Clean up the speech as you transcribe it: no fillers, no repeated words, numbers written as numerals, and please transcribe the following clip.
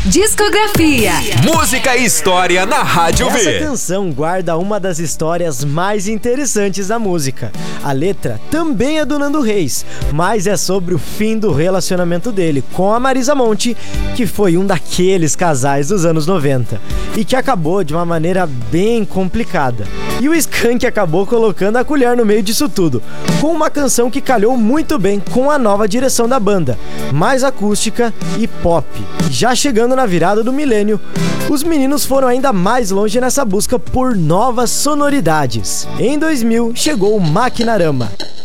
Discografia. Música e história na Rádio V. Essa canção guarda uma das histórias mais interessantes da música. A letra também é do Nando Reis, mas é sobre o fim do relacionamento dele com a Marisa Monte, que foi um daqueles casais dos anos 90 e que acabou de uma maneira bem complicada. E o Skank acabou colocando a colher no meio disso tudo, com uma canção que calhou muito bem com a nova direção da banda, mais acústica e pop. Já chegando na virada do milênio, os meninos foram ainda mais longe nessa busca por novas sonoridades. Em 2000 chegou o Maquinarama.